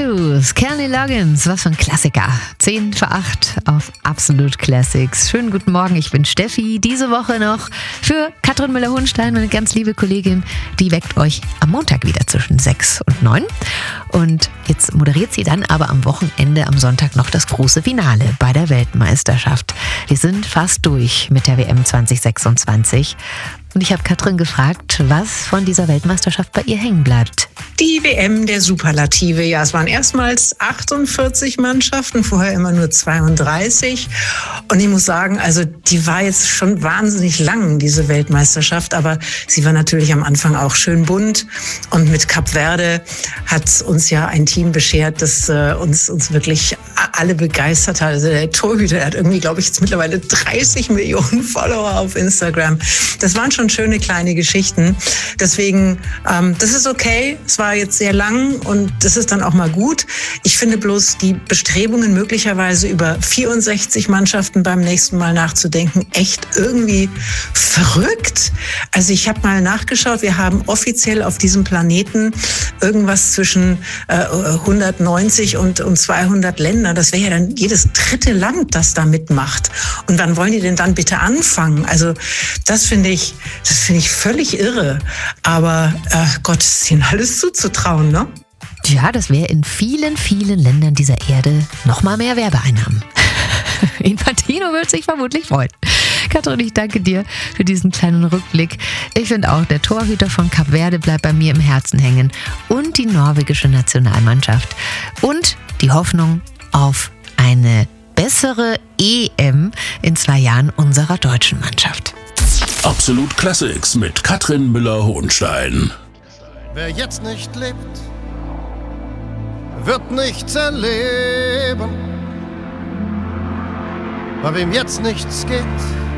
Blues, Kenny Loggins, was für ein Klassiker. 10 vor 8 auf Absolut Classics. Schönen guten Morgen, ich bin Steffi. Diese Woche noch für Katrin Müller-Hohenstein, meine ganz liebe Kollegin. Die weckt euch am Montag wieder zwischen 6 und 9. Und jetzt moderiert sie dann aber am Wochenende, am Sonntag noch das große Finale bei der Weltmeisterschaft. Wir sind fast durch mit der WM 2026. Und ich habe Katrin gefragt, was von dieser Weltmeisterschaft bei ihr hängen bleibt. Die WM der Superlative. Ja, es waren erstmals 48 Mannschaften, vorher immer nur 32. Und ich muss sagen, also die war jetzt schon wahnsinnig lang, diese Weltmeisterschaft. Aber sie war natürlich am Anfang auch schön bunt. Und mit Kap Verde hat uns ja ein Team beschert, das uns wirklich alle begeistert hat. Also der Torhüter hat irgendwie, glaube ich, jetzt mittlerweile 30 Millionen Follower auf Instagram. Das waren schon schöne kleine Geschichten. Deswegen, das ist okay. Es war jetzt sehr lang und das ist dann auch mal gut. Ich finde bloß die Bestrebungen, möglicherweise über 64 Mannschaften beim nächsten Mal nachzudenken, echt irgendwie verrückt. Also ich habe mal nachgeschaut, wir haben offiziell auf diesem Planeten irgendwas zwischen 190 und 200 Länder. Das wäre ja dann jedes dritte Land, das da mitmacht. Und wann wollen die denn dann bitte anfangen? Also das finde ich völlig irre. Aber Gott, ist ihnen alles zuzutrauen, ne? Ja, das wäre in vielen, vielen Ländern dieser Erde noch mal mehr Werbeeinnahmen. Infantino wird sich vermutlich freuen. Katrin, ich danke dir für diesen kleinen Rückblick. Ich finde auch, der Torhüter von Kap Verde bleibt bei mir im Herzen hängen. Und die norwegische Nationalmannschaft. Und die Hoffnung auf eine bessere EM in 2 Jahren unserer deutschen Mannschaft. Absolut Classics mit Katrin Müller-Hohenstein. Wer jetzt nicht lebt, wird nichts erleben. Bei wem jetzt nichts geht,